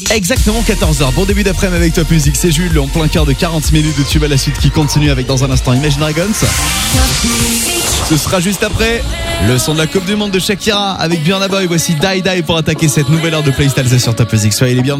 Exactement 14h. Bon début d'après-midi avec Top Music, c'est Jules en plein cœur de 40 minutes de tube à la suite qui continue avec dans un instant Imagine Dragons. Ce sera juste après le son de la Coupe du Monde de Shakira avec Burna Boy. Voici Die Die pour attaquer cette nouvelle heure de Playstyle sur Top Music. Soyez les bienvenus.